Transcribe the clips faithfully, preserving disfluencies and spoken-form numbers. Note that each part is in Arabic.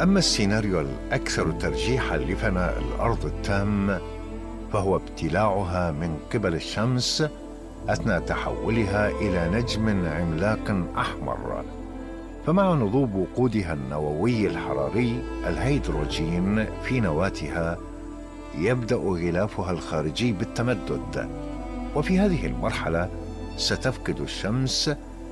أما السيناريو الأكثر ترجيحا لفناء الأرض التام فهو ابتلاعها من قبل الشمس أثناء تحولها إلى نجم عملاق أحمر. فمع نضوب وقودها النووي الحراري الهيدروجين في نواتها يبدأ غلافها الخارجي بالتمدد، وفي هذه المرحلة ستفقد الشمس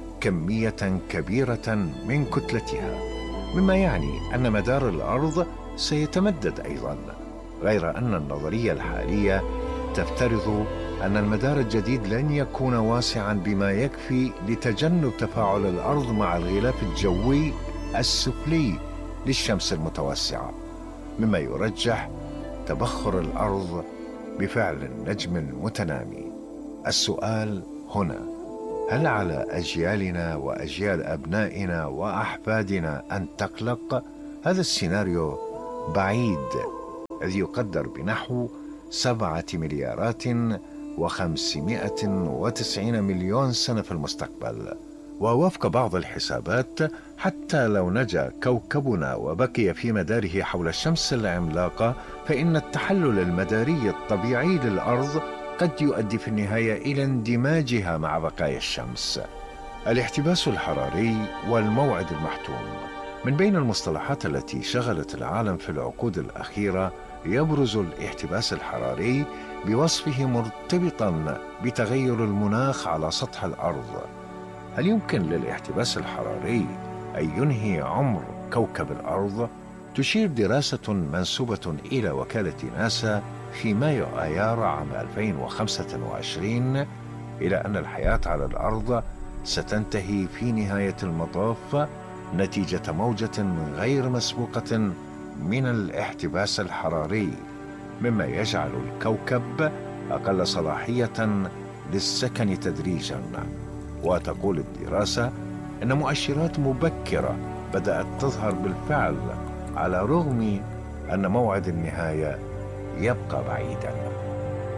كمية كبيرة من كتلتها، مما يعني أن مدار الأرض سيتمدد أيضا، غير أن النظرية الحالية تفترض أن المدار الجديد لن يكون واسعا بما يكفي لتجنب تفاعل الأرض مع الغلاف الجوي السفلي للشمس المتوسعة، مما يرجح تبخر الأرض بفعل النجم المتنامي. السؤال هنا: هل على أجيالنا وأجيال أبنائنا وأحفادنا أن تقلق؟ هذا السيناريو بعيد، إذ يقدر بنحو سبعة مليارات وخمسمائة وتسعين مليون سنة في المستقبل. ووفق بعض الحسابات، حتى لو نجا كوكبنا وبقي في مداره حول الشمس العملاقة، فإن التحلل المداري الطبيعي للأرض قد يؤدي في النهاية إلى اندماجها مع بقايا الشمس. الاحتباس الحراري والموعد المحتوم من بين المصطلحات التي شغلت العالم في العقود الأخيرة. يبرز الاحتباس الحراري بوصفه مرتبطا بتغير المناخ على سطح الأرض. هل يمكن للاحتباس الحراري أن ينهي عمر كوكب الأرض؟ تشير دراسة منسوبة إلى وكالة ناسا في مايو آيار عام ألفين وخمسة وعشرين إلى أن الحياة على الأرض ستنتهي في نهاية المطاف نتيجة موجة غير مسبوقة من الاحتباس الحراري، مما يجعل الكوكب أقل صلاحية للسكن تدريجا. وتقول الدراسة إن مؤشرات مبكرة بدأت تظهر بالفعل، على الرغم أن موعد النهاية يبقى بعيدا.